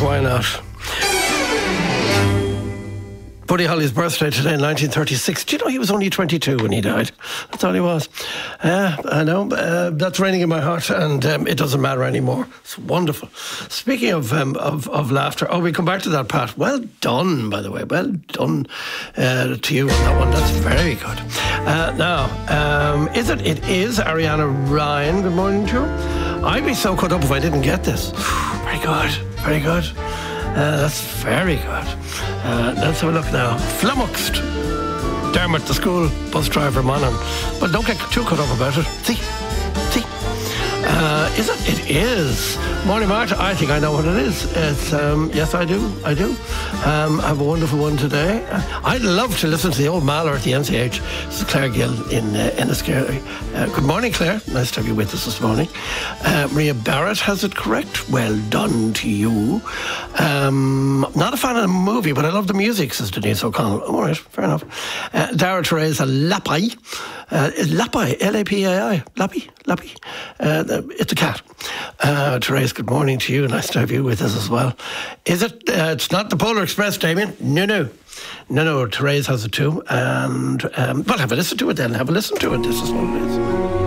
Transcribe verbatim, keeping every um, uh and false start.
why not? Buddy Holly's birthday today in nineteen thirty-six. Do you know he was only twenty-two when he died? That's all he was. Uh, I know. Uh, that's raining in my heart, and um, it doesn't matter anymore. It's wonderful. Speaking of, um, of of laughter, oh, we come back to that, Pat. Well done, by the way. Well done uh, to you on that one. That's very good. Uh, now, um, is it? It is Ariana Ryan. Good morning to you. I'd be so caught up if I didn't get this. Very good. Very good. Uh, that's very good. Uh, let's have a look now. Flummoxed. Dermot, the school bus driver, Monaghan. But don't get too caught up about it. See? See? Uh, is it? It is. Morning, Marta. I think I know what it is. It's, um, yes, I do. I do. Um, I have a wonderful one today. Uh, I'd love to listen to the old Mahler at the N C H. This is Claire Gill in uh, Enniskerry. Uh, good morning, Claire. Nice to have you with us this morning. Uh, Maria Barrett has it correct. Well done to you. Um, not a fan of the movie, but I love the music, says Denise O'Connell. All right, fair enough. Uh, Dara Teresa Lapai. Uh, Lapai, L A P A I. Lappy, Lappy. Uh, it's a cat. Uh, Therese, good morning to you. Nice to have you with us as well. Is it? Uh, it's not the Polar Express, Damien. No, no. No, no. Therese has it too. And, um, well, have a listen to it then. Have a listen to it. This is what it is.